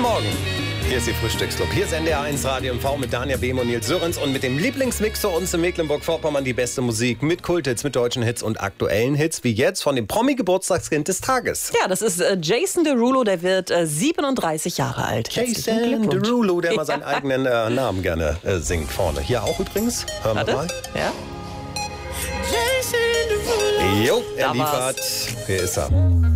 Morgen. Hier ist die Frühstücksclub. Hier ist NDR 1 Radio MV mit Dania Behm und Nils Sörens und mit dem Lieblingsmix für uns in Mecklenburg-Vorpommern die beste Musik mit Kulthits, mit deutschen Hits und aktuellen Hits, wie jetzt von dem Promi-Geburtstagskind des Tages. Ja, das ist Jason Derulo, der wird 37 Jahre alt. Jason Derulo, der mal seinen eigenen Namen gerne singt vorne. Hier auch übrigens. Hören wir mal. Ja? Jo, er liefert. Hier ist er.